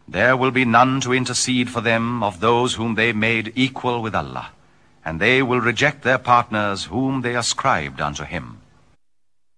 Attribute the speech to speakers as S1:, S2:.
S1: There will be none to intercede for them of those whom they made equal with Allah, and they will reject their partners whom they ascribed unto him.